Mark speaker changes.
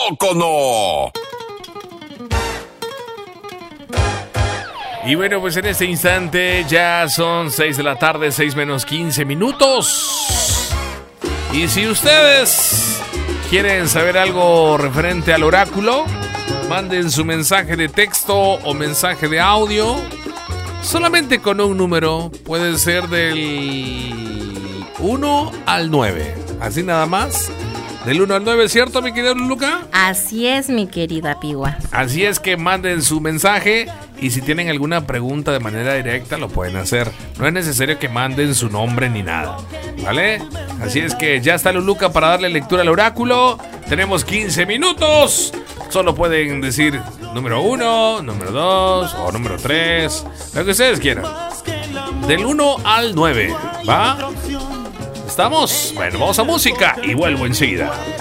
Speaker 1: poco no?
Speaker 2: Y bueno, pues en este instante ya son 6 de la tarde, 6 menos 15 minutos. Y si ustedes quieren saber algo referente al oráculo, manden su mensaje de texto o mensaje de audio. Solamente con un número, puede ser del 1 al 9. Así nada más. Del 1 al 9, ¿cierto, mi querido Luluca?
Speaker 3: Así es, mi querida Pigua.
Speaker 2: Así es que manden su mensaje y si tienen alguna pregunta de manera directa lo pueden hacer. No es necesario que manden su nombre ni nada, ¿vale? Así es que ya está Luluca para darle lectura al oráculo. Tenemos 15 minutos. Solo pueden decir número 1, número 2 o número 3, lo que ustedes quieran. Del 1 al 9, ¿va? ¿Estamos? Bueno, vamos a música y vuelvo enseguida.